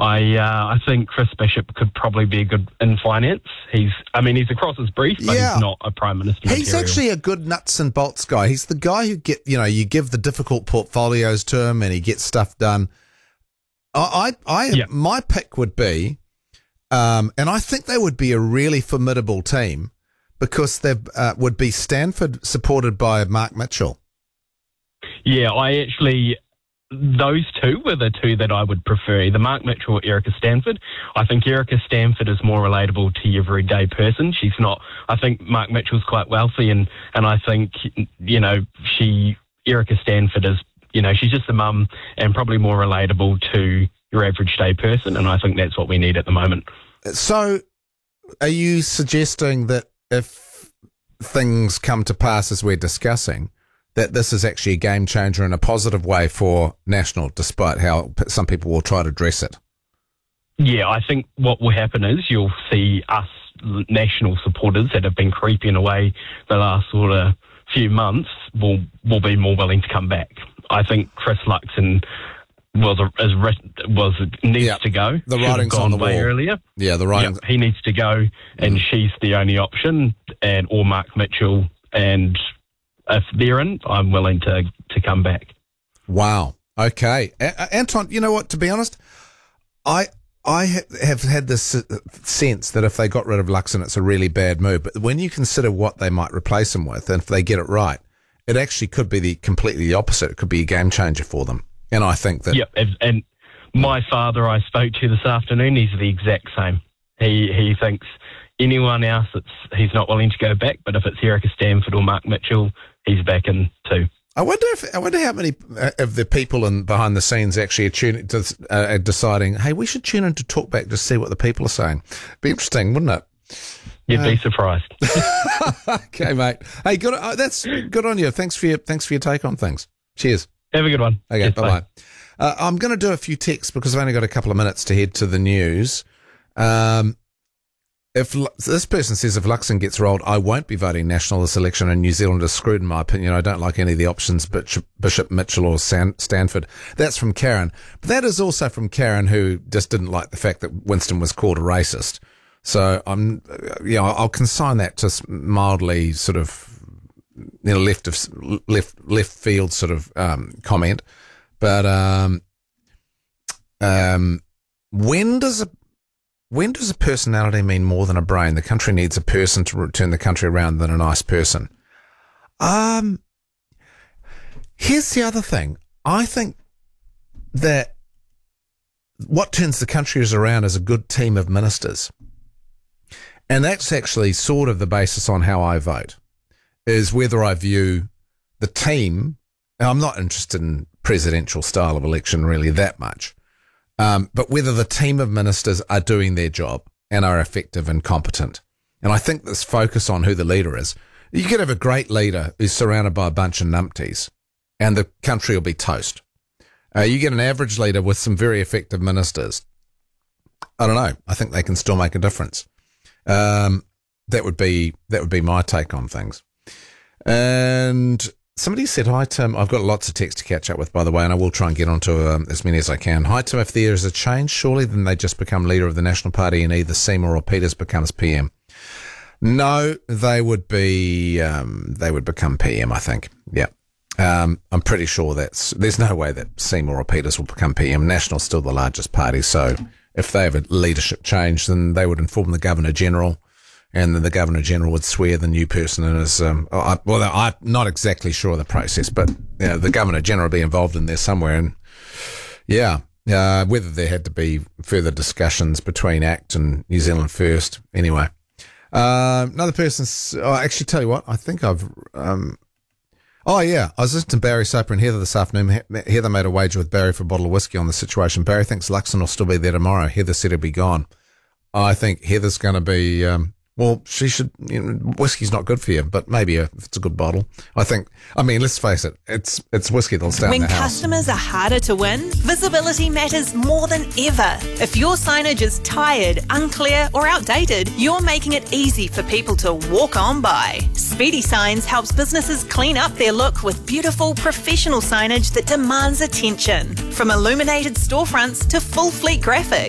I think Chris Bishop could probably be good in finance. He's across his brief, but he's not a Prime Minister He's material. actually a good nuts and bolts guy. He's the guy who you give the difficult portfolios to him and he gets stuff done. My pick would be, and I think they would be a really formidable team because they would be Stanford supported by Mark Mitchell. Yeah, those two were the two that I would prefer, either Mark Mitchell or Erica Stanford. I think Erica Stanford is more relatable to your everyday person. She's not, I think Mark Mitchell's quite wealthy and I think, Erica Stanford is, she's just a mum and probably more relatable to your average day person, and I think that's what we need at the moment. So are you suggesting that if things come to pass as we're discussing, that this is actually a game changer in a positive way for National, despite how some people will try to dress it? Yeah, I think what will happen is you'll see us National supporters that have been creeping away the last sort of few months will be more willing to come back. I think Chris Luxon needs to go. The writing's on the wall. Earlier. Yeah, the writing. He needs to go, and she's the only option, or Mark Mitchell, and if they're in, I'm willing to come back. Wow. Okay. Anton, you know what, to be honest, I have had this sense that if they got rid of Luxon, it's a really bad move. But when you consider what they might replace him with, and if they get it right, it actually could be completely the opposite. It could be a game changer for them. And I think that... Yep, and my father I spoke to this afternoon, he's the exact same. He thinks anyone else, he's not willing to go back, but if it's Erica Stanford or Mark Mitchell, he's back in too. I wonder how many of the people behind the scenes actually are deciding, hey, we should tune in to Talkback to see what the people are saying. Be interesting, wouldn't it? You'd be surprised. Okay, mate. Hey, good. That's good on you. Thanks for your take on things. Cheers. Have a good one. Okay, yes, bye-bye. I'm going to do a few texts because I've only got a couple of minutes to head to the news. If this person says if Luxon gets rolled, I won't be voting National this election, and New Zealand is screwed in my opinion. I don't like any of the options, Bishop, Mitchell or Stanford. That's from Karen. But that is also from Karen, who just didn't like the fact that Winston was called a racist. So I'll consign that to mildly sort of, left field sort of comment. But when does a personality mean more than a brain? The country needs a person to turn the country around than a nice person. Here's the other thing. I think that what turns the country around is a good team of ministers. And that's actually sort of the basis on how I vote, is whether I view the team. I'm not interested in presidential style of election really that much. But whether the team of ministers are doing their job and are effective and competent. And I think this focus on who the leader is, you could have a great leader who's surrounded by a bunch of numpties and the country will be toast. You get an average leader with some very effective ministers. I don't know. I think they can still make a difference. That would be my take on things. And somebody said, hi, Tim. I've got lots of text to catch up with, by the way, and I will try and get onto as many as I can. Hi, Tim. If there is a change, surely then they just become leader of the National Party and either Seymour or Peters becomes PM. No, they would become PM, I think. Yeah. I'm pretty sure there's no way that Seymour or Peters will become PM. National's still the largest party, so if they have a leadership change, then they would inform the Governor-General, and then the Governor-General would swear the new person in as, I'm not exactly sure of the process, but the Governor-General will be involved in there somewhere. And whether there had to be further discussions between ACT and New Zealand First. Anyway, another person's, actually tell you what, I think I've, I was listening to Barry Soper and Heather this afternoon. Heather made a wager with Barry for a bottle of whiskey on the situation. Barry thinks Luxon will still be there tomorrow. Heather said he'll be gone. I think Heather's going to be, she should, whiskey's not good for you, but maybe if it's a good bottle. Let's face it, it's whiskey that'll stay in the house. When customers are harder to win, visibility matters more than ever. If your signage is tired, unclear or outdated, you're making it easy for people to walk on by. Speedy Signs helps businesses clean up their look with beautiful, professional signage that demands attention. From illuminated storefronts to full fleet graphics.